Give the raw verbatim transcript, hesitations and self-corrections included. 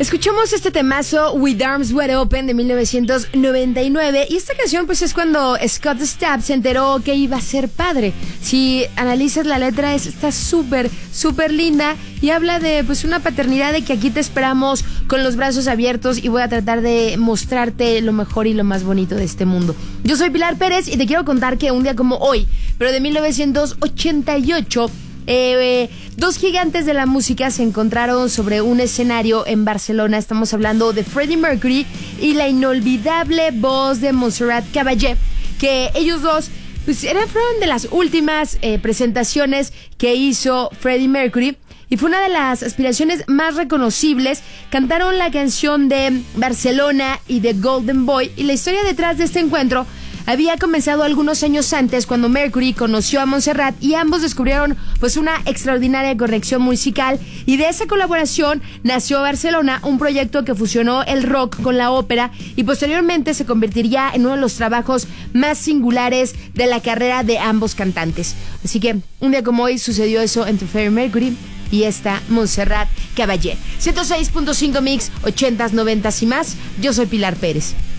Escuchamos este temazo With Arms Wide Open de mil novecientos noventa y nueve y esta canción pues es cuando Scott Stapp se enteró que iba a ser padre. Si analizas la letra es, está súper, súper linda y habla de pues una paternidad, de que aquí te esperamos con los brazos abiertos y voy a tratar de mostrarte lo mejor y lo más bonito de este mundo. Yo soy Pilar Pérez y te quiero contar que un día como hoy, pero de mil novecientos ochenta y ocho, Eh, eh, dos gigantes de la música se encontraron sobre un escenario en Barcelona. Estamos hablando de Freddie Mercury y la inolvidable voz de Montserrat Caballé, que ellos dos pues, eran, fueron de las últimas eh, presentaciones que hizo Freddie Mercury y fue una de las aspiraciones más reconocibles. Cantaron la canción de Barcelona y de Golden Boy, y la historia detrás de este encuentro había comenzado algunos años antes, cuando Mercury conoció a Montserrat y ambos descubrieron pues una extraordinaria conexión musical, y de esa colaboración nació Barcelona, un proyecto que fusionó el rock con la ópera y posteriormente se convertiría en uno de los trabajos más singulares de la carrera de ambos cantantes. Así que un día como hoy sucedió eso entre Freddie Mercury y esta Montserrat Caballé. ciento seis punto cinco Mix, ochentas, noventas y más. Yo soy Pilar Pérez.